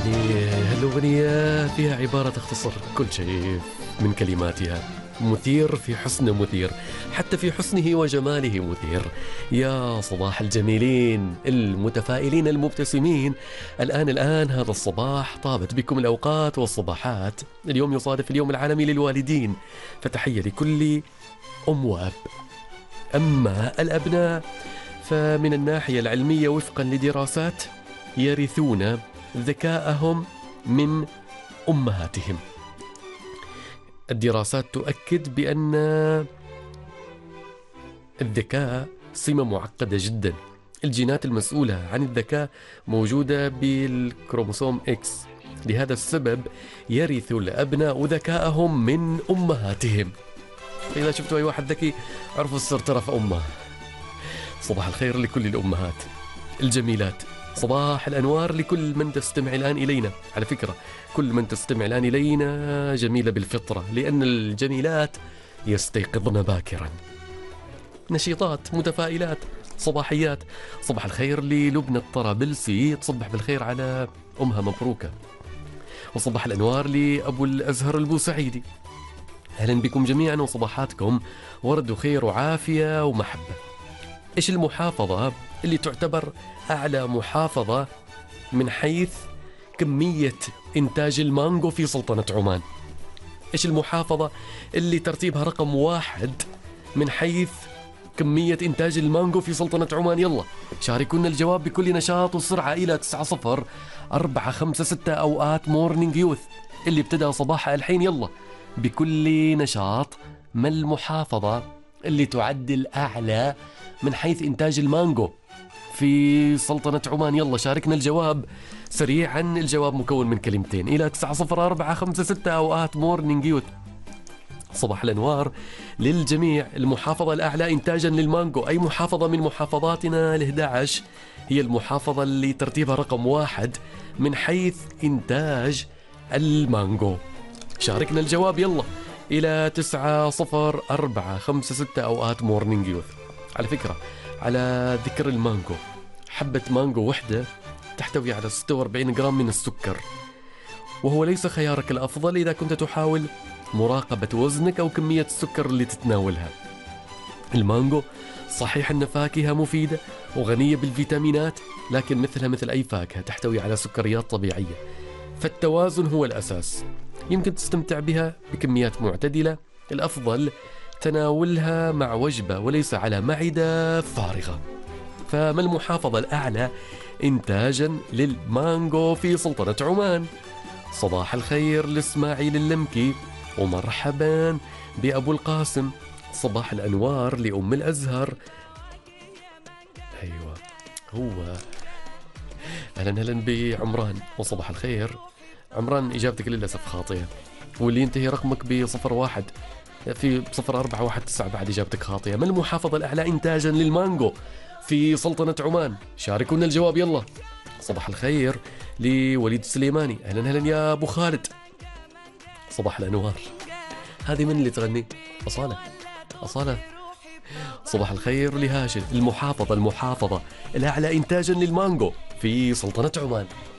هالأغنية فيها عبارة تختصر كل شيء من كلماتها. مثير في حسن مثير، حتى في حسنه وجماله مثير. يا صباح الجميلين المتفائلين المبتسمين. الآن هذا الصباح طابت بكم الأوقات والصباحات. اليوم يصادف اليوم العالمي للوالدين، فتحية لكل أم وأب. أما الأبناء فمن الناحية العلمية وفقا لدراسات يرثون ذكاءهم من أمهاتهم. الدراسات تؤكد بأن الذكاء سمة معقدة جدا. الجينات المسؤولة عن الذكاء موجودة بالكروموسوم إكس. لهذا السبب يرث الأبناء ذكاءهم من أمهاتهم. فإذا شفتوا أي واحد ذكي عرفوا السر ترى في أمه. صباح الخير لكل الأمهات الجميلات، صباح الأنوار لكل من تستمع الآن إلينا. على فكرة كل من تستمع الآن إلينا جميلة بالفطرة، لأن الجميلات يستيقظن باكرا، نشيطات متفائلات صباحيات. صباح الخير للبنى الطرابلسي، تصبح بالخير على أمها مبروكة. وصباح الأنوار لأبو الأزهر البوسعيدي. أهلا بكم جميعا وصباحاتكم ورد وخير وعافية ومحبة. إيش المحافظة اللي تعتبر أعلى محافظة من حيث كمية إنتاج المانجو في سلطنة عمان؟ إيش المحافظة اللي ترتيبها رقم 1 من حيث كمية إنتاج المانجو في سلطنة عمان؟ يلا شاركونا الجواب بكل نشاط وسرعة إلى 90-456 أوقات مورنينج يوث اللي ابتدأ صباحها الحين. يلا بكل نشاط، ما المحافظة اللي تعد الأعلى من حيث إنتاج المانجو في سلطنة عمان؟ يلا شاركنا الجواب سريعا. الجواب مكون من كلمتين إلى 90-456 أوقات مورنينج يوث. صباح الأنوار للجميع. المحافظة الأعلى إنتاجا للمانجو، أي محافظة من محافظاتنا ال11 هي المحافظة اللي ترتيبها رقم 1 من حيث إنتاج المانجو؟ شاركنا الجواب يلا إلى 90-456 أوقات مورنينج يوث. على فكرة على ذكر المانجو، حبة مانجو وحدة تحتوي على 46 جرام من السكر، وهو ليس خيارك الأفضل إذا كنت تحاول مراقبة وزنك أو كمية السكر اللي تتناولها. المانجو صحيح أن فاكهة مفيدة وغنية بالفيتامينات، لكن مثلها مثل أي فاكهة تحتوي على سكريات طبيعية، فالتوازن هو الأساس. يمكن تستمتع بها بكميات معتدلة، الأفضل تناولها مع وجبة وليس على معدة فارغة. فما المحافظة الأعلى إنتاجا للمانجو في سلطنة عمان؟ صباح الخير لإسماعيل اللمكي، ومرحبا بأبو القاسم. صباح الأنوار لأم الأزهر. أيوة هو. أهلا بعمران، وصباح الخير عمران. إجابتك للأسف خاطئة، واللي ينتهي رقمك ب01 في 0419 بعد إجابتك خاطئة. ما المحافظة الأعلى إنتاجا للمانجو في سلطنة عمان؟ شاركونا الجواب يلا. صباح الخير لوليد السليماني. أهلا يا أبو خالد. صباح الأنوار. هذه من اللي تغني؟ أصالة. صباح الخير لهاشم. المحافظة الأعلى إنتاجا للمانجو في سلطنة عمان؟